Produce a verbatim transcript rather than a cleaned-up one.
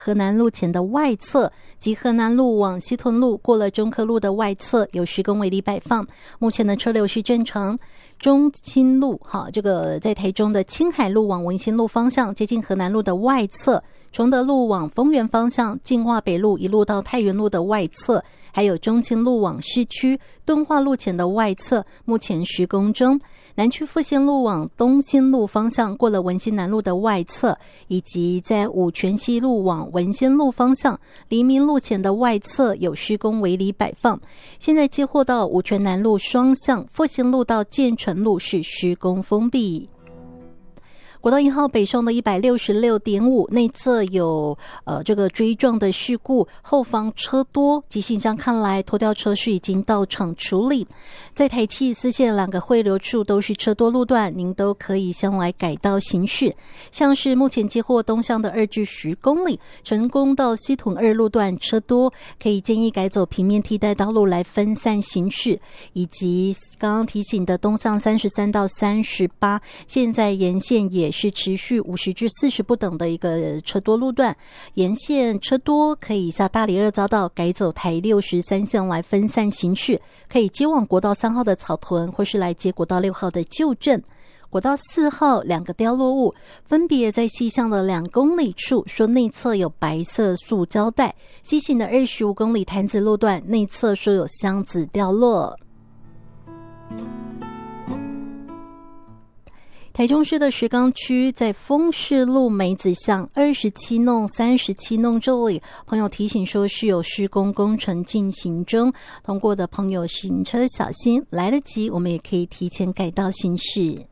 河南路前的外侧及河南路往西屯路过了中科路的外侧有施工围篱摆放，目前的车流是正常。中清路哈，这个在台中的青海路往文心路方向接近河南路的外侧，崇德路往丰原方向进化北路一路到太原路的外侧，还有中清路往市区敦化路前的外侧目前施工中。南区复兴路往东兴路方向过了文心南路的外侧，以及在五权西路往文心路方向黎明路前的外侧有施工围篱摆放。现在接获到五权南路双向复兴路到建成路是施工封闭。国道一号北上的 一百六十六点五 内侧有呃这个追撞的事故，后方车多，急行上看来拖吊车是已经到场处理。在台七四线两个汇流处都是车多路段，您都可以先来改道行驶。像是目前接获东向的二至十公里，成功到西屯二路段车多，可以建议改走平面替代道路来分散行驶。以及刚刚提醒的东向三十三到三十八，现在沿线也是持续五十至四十不等的一个车多路段，沿线车多可以下大里二匝道改走台六十三线来分散行驶，可以接往国道三号的草屯，或是来接国道六号的旧镇。国道四号两个掉落物分别在西向的两公里处，说内侧有白色塑胶袋，西行的二十五公里潭子路段内侧说有箱子掉落。台中市的石冈区在丰市路梅子巷二十七弄三十七弄这里，朋友提醒说是有施工工程进行中，通过的朋友行车小心，来得及我们也可以提前改道行驶。